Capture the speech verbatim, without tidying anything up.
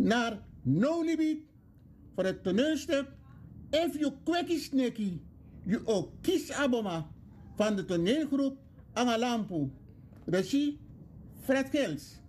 naar No Limit voor het toneelstuk If You Kweki Sneki, You ook Kies Aboma van de toneelgroep Angalampu. Regie Fred Gils.